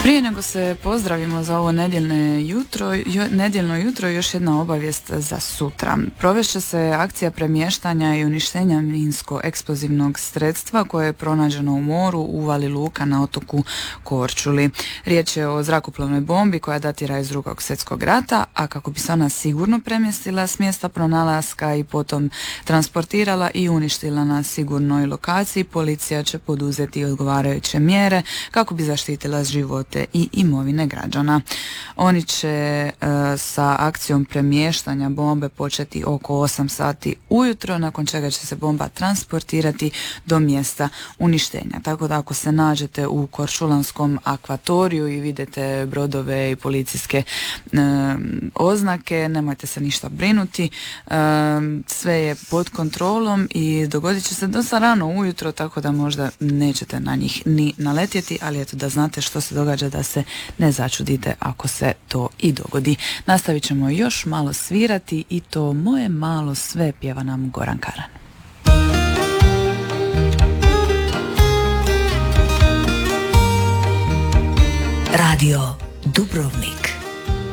Prije nego se pozdravimo za ovo nedjeljno jutro, još jedna obavijest za sutra. Provešće se akcija premještanja i uništenja minsko-eksplozivnog sredstva koje je pronađeno u moru u Vali Luka na otoku Korčuli. Riječ je o zrakoplovnoj bombi koja datira iz Drugog svjetskog rata, a kako bi se ona sigurno premjestila s mjesta pronalaska i potom transportirala i uništila na sigurnoj lokaciji, policija će poduzeti odgovarajuće mjere kako bi zaštitila živote i imovine građana. Oni će sa akcijom premještanja bombe početi oko 8 sati ujutro, nakon čega će se bomba transportirati do mjesta uništenja. Tako da ako se nađete u Korčulanskom akvatoriju i vidite brodove i policijske oznake, nemojte se ništa brinuti. Sve je pod kontrolom i dogodit će se dosta rano ujutro, tako da možda nećete na njih ni naletjeti, ali eto da znate što se događa, da se ne začudite ako se to i dogodi. Nastavit ćemo još malo svirati i to Moje malo sve pjeva nam Goran Karan. Radio Dubrovnik.